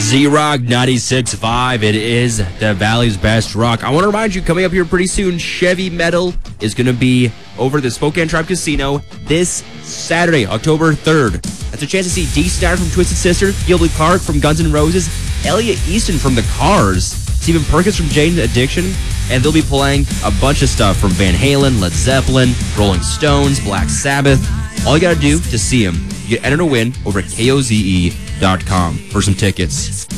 Z-Rock 96.5. It is the Valley's best rock. I want to remind you, coming up here pretty soon, Chevy Metal is going to be over at the Spokane Tribe Casino this Saturday, October 3rd. That's a chance to see Dee Snider from Twisted Sister, Gilby Clarke from Guns N' Roses, Elliot Easton from The Cars, Stephen Perkins from Jane's Addiction, and they'll be playing a bunch of stuff from Van Halen, Led Zeppelin, Rolling Stones, Black Sabbath. All you got to do to see them, you enter to win over at KOZE.com for some tickets.